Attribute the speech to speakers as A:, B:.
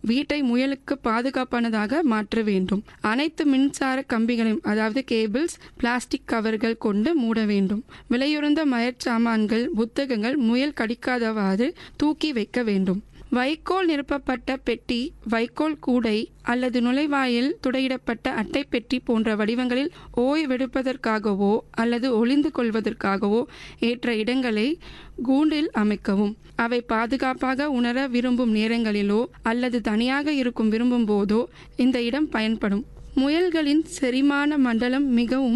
A: வீட்டை முயலுக்கு பாதுகாப்பானதாக மாற்ற வேண்டும். அனைத்து மின்சார கம்பிகளையும் அதாவது கேபிள்ஸ் பிளாஸ்டிக் கவர்கள் கொண்டு மூட வேண்டும். விலையுறந்த மயற்சாமான்கள் புத்தகங்கள் முயல் கடிக்காதவாறு தூக்கி வைக்க வேண்டும். வைக்கோல் நிரப்பப்பட்ட பெட்டி, வைக்கோல் கூடை அல்லது நுழைவாயில் துடையிடப்பட்ட அட்டை பெட்டி போன்ற வடிவங்களில் ஓய்வெடுப்பதற்காகவோ அல்லது ஒளிந்து கொள்வதற்காகவோ ஏற்ற இடங்களை கூண்டில் அமைக்கவும். அவை பாதுகாப்பாக உணர விரும்பும் நேரங்களிலோ அல்லது தனியாக இருக்கும் விரும்பும் போதோ இந்த இடம் பயன்படும். முயல்களின் செரிமான மண்டலம் மிகவும்